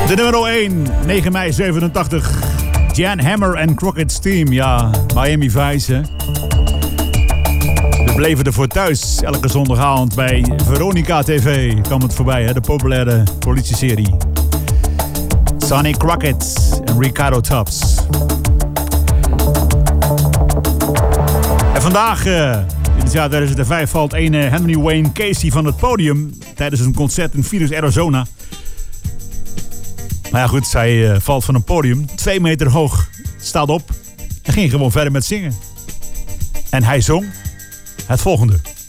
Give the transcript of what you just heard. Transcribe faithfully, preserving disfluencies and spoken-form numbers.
De nummer één, negen mei zevenentachtig. Jan Hammer en Crockett's Team. Ja, Miami Vice, hè. We bleven ervoor thuis. Elke zondagavond bij Veronica T V kwam het voorbij, hè. De populaire politieserie. Sonny Crockett en Ricardo Tubbs. En vandaag, uh, in het jaar tweeduizend vijf, valt een uh, Henry Wayne Casey van het podium tijdens een concert in Phoenix, Arizona. Maar ja goed, zij uh, valt van een podium, twee meter hoog, staat op en ging gewoon verder met zingen. En hij zong het volgende.